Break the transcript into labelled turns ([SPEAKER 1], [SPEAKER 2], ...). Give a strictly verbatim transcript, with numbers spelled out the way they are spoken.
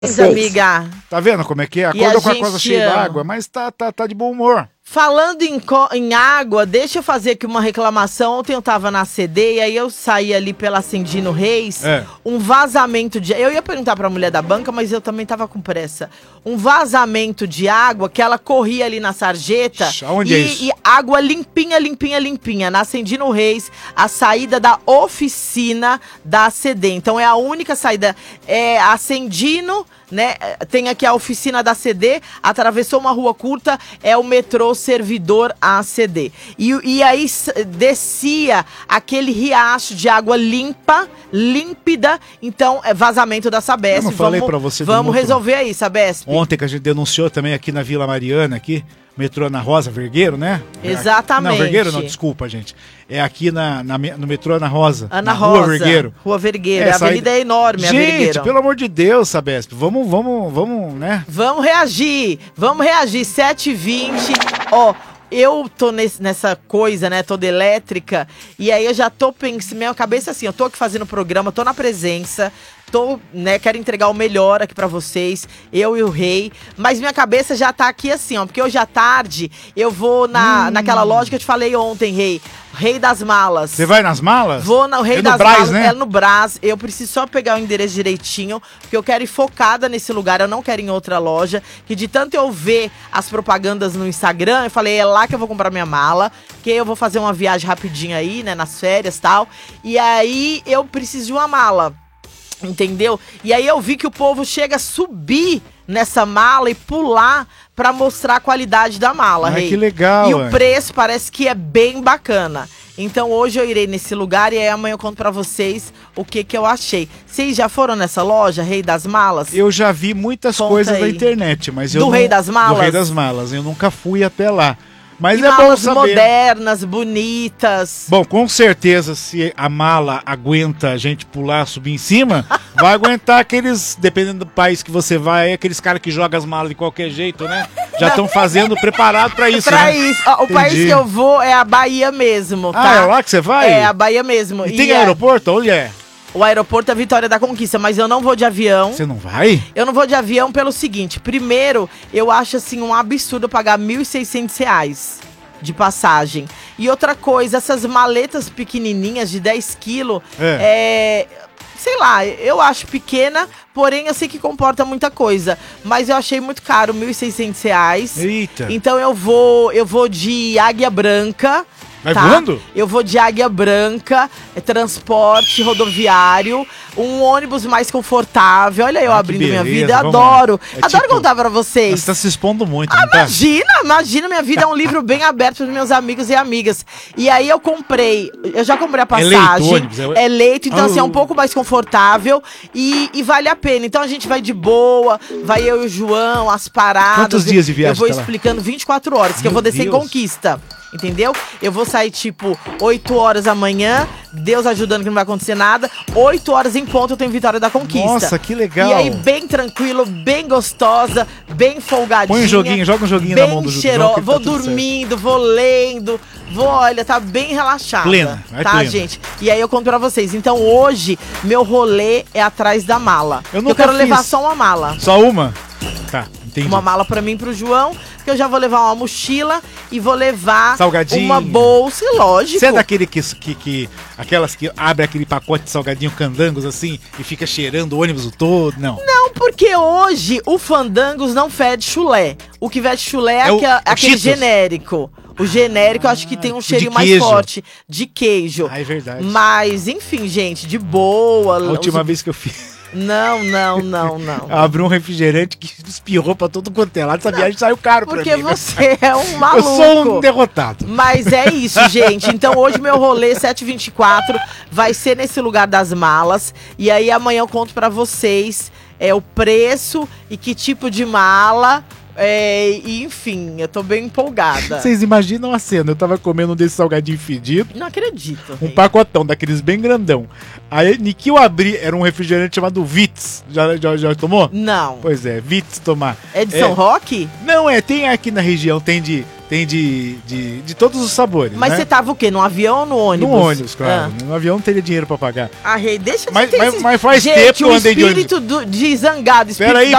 [SPEAKER 1] amiga.
[SPEAKER 2] Tá vendo como é que é? Acordou com a coisa cheia d'água, mas tá, tá, tá de bom humor.
[SPEAKER 1] Falando em, em água, deixa eu fazer aqui uma reclamação. Ontem eu tava na C D e aí eu saí ali pela Ascendino Reis.
[SPEAKER 2] É.
[SPEAKER 1] Um vazamento de... Eu ia perguntar pra mulher da banca, mas eu também tava com pressa. Um vazamento de água que ela corria ali na sarjeta.
[SPEAKER 2] Aonde
[SPEAKER 1] e,
[SPEAKER 2] é isso?
[SPEAKER 1] E água limpinha, limpinha, limpinha. Na Ascendino Reis, a saída da oficina da C D. Então é a única saída. É Ascendino... Né? Tem aqui a oficina da C D, atravessou uma rua curta, é o metrô Servidor A C D. E, e aí descia aquele riacho de água limpa, límpida, então é vazamento da Sabesp.
[SPEAKER 2] Eu não falei pra você.
[SPEAKER 1] Vamos resolver aí, Sabesp.
[SPEAKER 2] Ontem que a gente denunciou também aqui na Vila Mariana, aqui, metrô Ana Rosa Vergueiro, né?
[SPEAKER 1] Exatamente.
[SPEAKER 2] Não, Vergueiro não, desculpa, gente. É aqui na, na, no metrô Ana Rosa.
[SPEAKER 1] Ana
[SPEAKER 2] na
[SPEAKER 1] Rosa.
[SPEAKER 2] Rua Vergueiro.
[SPEAKER 1] Rua Vergueiro.
[SPEAKER 2] É,
[SPEAKER 1] a avenida
[SPEAKER 2] saída...
[SPEAKER 1] é enorme,
[SPEAKER 2] gente,
[SPEAKER 1] a Vergueiro.
[SPEAKER 2] pelo amor de Deus, Sabesp. Vamos, vamos, vamos, né?
[SPEAKER 1] Vamos reagir. Vamos reagir. sete e vinte. Ó... Eu tô nesse, nessa coisa, né, toda elétrica, e aí eu já tô pensando, minha cabeça assim, eu tô aqui fazendo o programa, tô na presença, tô, né, quero entregar o melhor aqui pra vocês, eu e o Rei, mas minha cabeça já tá aqui assim, ó, porque hoje à tarde eu vou na, hum. naquela loja que eu te falei ontem, Rei, Rei das Malas.
[SPEAKER 2] Você vai nas malas?
[SPEAKER 1] Vou no Rei
[SPEAKER 2] é
[SPEAKER 1] das
[SPEAKER 2] no Brás,
[SPEAKER 1] Malas,
[SPEAKER 2] né?
[SPEAKER 1] é no Brás. Eu preciso só pegar o endereço direitinho, porque eu quero ir focada nesse lugar, eu não quero ir em outra loja, que de tanto eu ver as propagandas no Instagram, eu falei, é lá que eu vou comprar minha mala, que eu vou fazer uma viagem rapidinho aí, né, nas férias e tal, e aí eu preciso de uma mala, entendeu? E aí eu vi que o povo chega a subir nessa mala e pular pra mostrar a qualidade da mala,
[SPEAKER 2] Ai,
[SPEAKER 1] Rei.
[SPEAKER 2] que legal,
[SPEAKER 1] E
[SPEAKER 2] ué.
[SPEAKER 1] o preço parece que é bem bacana. Então hoje eu irei nesse lugar e aí amanhã eu conto pra vocês o que que eu achei. Vocês já foram nessa loja, Rei das Malas?
[SPEAKER 2] Eu já vi muitas
[SPEAKER 1] Conta
[SPEAKER 2] coisas
[SPEAKER 1] aí.
[SPEAKER 2] na internet, mas eu
[SPEAKER 1] Do
[SPEAKER 2] não...
[SPEAKER 1] Rei das Malas?
[SPEAKER 2] Do Rei das Malas. Eu nunca fui até lá. Mas
[SPEAKER 1] E
[SPEAKER 2] é bom
[SPEAKER 1] malas
[SPEAKER 2] saber.
[SPEAKER 1] modernas, bonitas.
[SPEAKER 2] Bom, com certeza, se a mala aguenta a gente pular, subir em cima, vai aguentar aqueles, dependendo do país que você vai, aqueles caras que jogam as malas de qualquer jeito, né? Já estão fazendo, preparado pra isso,
[SPEAKER 1] Pra
[SPEAKER 2] né?
[SPEAKER 1] isso. Ó, o
[SPEAKER 2] Entendi.
[SPEAKER 1] país que eu vou é a Bahia mesmo, tá?
[SPEAKER 2] Ah, é lá que você vai?
[SPEAKER 1] É, a Bahia mesmo.
[SPEAKER 2] E, tem
[SPEAKER 1] é-
[SPEAKER 2] aeroporto? Onde é?
[SPEAKER 1] O aeroporto é Vitória da Conquista, mas eu não vou de avião.
[SPEAKER 2] Você não vai?
[SPEAKER 1] Eu não vou de avião pelo seguinte. Primeiro, eu acho assim um absurdo pagar mil e seiscentos reais de passagem. E outra coisa, essas maletas pequenininhas de dez quilos, é. é... Sei lá, eu acho pequena, porém eu sei que comporta muita coisa. Mas eu achei muito caro, mil e seiscentos reais.
[SPEAKER 2] Eita.
[SPEAKER 1] Então eu vou, eu vou de Águia Branca.
[SPEAKER 2] Vai
[SPEAKER 1] tá?
[SPEAKER 2] voando?
[SPEAKER 1] Eu vou de Águia Branca, é transporte rodoviário, um ônibus mais confortável. Olha eu
[SPEAKER 2] Ah, que
[SPEAKER 1] abrindo minha
[SPEAKER 2] beleza,
[SPEAKER 1] vida,
[SPEAKER 2] vamos
[SPEAKER 1] adoro.
[SPEAKER 2] lá. É
[SPEAKER 1] Adoro
[SPEAKER 2] tipo-
[SPEAKER 1] contar pra vocês.
[SPEAKER 2] Você tá se expondo muito,
[SPEAKER 1] Ah,
[SPEAKER 2] não tá?
[SPEAKER 1] imagina, imagina, minha vida é um livro bem aberto para meus amigos e amigas. E aí eu comprei, eu já comprei a
[SPEAKER 2] leito,
[SPEAKER 1] passagem.
[SPEAKER 2] ônibus, é-
[SPEAKER 1] É leito, então assim, é um
[SPEAKER 2] Ah.
[SPEAKER 1] pouco mais confortável e, e vale a pena. Então a gente vai de boa, vai eu e o João, as paradas.
[SPEAKER 2] Quantos dias de viagem
[SPEAKER 1] Eu vou
[SPEAKER 2] tá lá?
[SPEAKER 1] explicando vinte e quatro horas, que eu
[SPEAKER 2] Meu
[SPEAKER 1] vou descer em
[SPEAKER 2] Deus.
[SPEAKER 1] Conquista. Entendeu? Eu vou sair tipo oito horas amanhã, Deus ajudando que não vai acontecer nada. oito horas em ponto eu tenho Vitória da Conquista.
[SPEAKER 2] Nossa, que legal.
[SPEAKER 1] E aí, bem tranquilo, bem gostosa, bem folgadinha.
[SPEAKER 2] Põe um joguinho, joga um joguinho na
[SPEAKER 1] bem
[SPEAKER 2] mão do João,
[SPEAKER 1] cheirosa.
[SPEAKER 2] que tá
[SPEAKER 1] Vou
[SPEAKER 2] tudo certo.
[SPEAKER 1] dormindo, vou lendo, vou, olha, tá bem relaxada.
[SPEAKER 2] Plena, vai
[SPEAKER 1] tá,
[SPEAKER 2] plena.
[SPEAKER 1] gente? E aí eu conto pra vocês. Então hoje, meu rolê é atrás da mala.
[SPEAKER 2] Eu
[SPEAKER 1] Eu,
[SPEAKER 2] nunca
[SPEAKER 1] quero levar
[SPEAKER 2] fiz.
[SPEAKER 1] só uma mala.
[SPEAKER 2] Só uma? Tá, entendi.
[SPEAKER 1] Uma mala pra mim e pro João, que eu já vou levar uma mochila e vou levar
[SPEAKER 2] Salgadinho.
[SPEAKER 1] uma bolsa, e lógico.
[SPEAKER 2] Você é daquele que, que, que. Aquelas que abre aquele pacote de salgadinho candangos assim e fica cheirando o ônibus todo? Não.
[SPEAKER 1] Não, porque hoje o Fandangos não fede chulé. O que fede chulé é,
[SPEAKER 2] É o-
[SPEAKER 1] aquela-
[SPEAKER 2] o
[SPEAKER 1] aquele
[SPEAKER 2] Cheetos.
[SPEAKER 1] genérico. O genérico eu acho que tem um cheirinho
[SPEAKER 2] de
[SPEAKER 1] mais
[SPEAKER 2] queijo.
[SPEAKER 1] forte de queijo.
[SPEAKER 2] Ah, é verdade.
[SPEAKER 1] Mas, enfim, gente, de boa.
[SPEAKER 2] A última
[SPEAKER 1] Os-
[SPEAKER 2] vez que eu fiz.
[SPEAKER 1] Não, não, não, não.
[SPEAKER 2] Eu abri um refrigerante que espirrou pra todo quanto é lado. Essa viagem saiu caro pra
[SPEAKER 1] Porque
[SPEAKER 2] mim.
[SPEAKER 1] você é um
[SPEAKER 2] Eu
[SPEAKER 1] maluco.
[SPEAKER 2] sou um derrotado.
[SPEAKER 1] Mas é isso, gente. Então hoje meu rolê sete e vinte e quatro vai ser nesse lugar das malas. E aí amanhã eu conto pra vocês é, o preço e que tipo de mala. É, e, enfim, eu tô bem empolgada.
[SPEAKER 2] Vocês imaginam a cena? Eu tava comendo um desses salgadinhos fedidos.
[SPEAKER 1] Não acredito.
[SPEAKER 2] Um
[SPEAKER 1] Rei.
[SPEAKER 2] pacotão daqueles bem grandão. Aí, ni que eu abri, era um refrigerante chamado Vitz. Já, já, já tomou?
[SPEAKER 1] Não.
[SPEAKER 2] Pois é, Vitz tomar.
[SPEAKER 1] É de São Roque?
[SPEAKER 2] Não, é, tem aqui na região, tem de tem de, de, de todos os sabores.
[SPEAKER 1] Mas
[SPEAKER 2] né?
[SPEAKER 1] você tava o quê? No avião ou no ônibus?
[SPEAKER 2] No ônibus, claro.
[SPEAKER 1] Ah.
[SPEAKER 2] No avião não teria dinheiro pra pagar.
[SPEAKER 1] Ah, Rei, deixa de
[SPEAKER 2] Mas,
[SPEAKER 1] ter
[SPEAKER 2] mas,
[SPEAKER 1] esse...
[SPEAKER 2] mas faz
[SPEAKER 1] Gente,
[SPEAKER 2] tempo que eu
[SPEAKER 1] o
[SPEAKER 2] andei de ônibus.
[SPEAKER 1] espírito do, de zangado, espírito
[SPEAKER 2] Pera aí,
[SPEAKER 1] da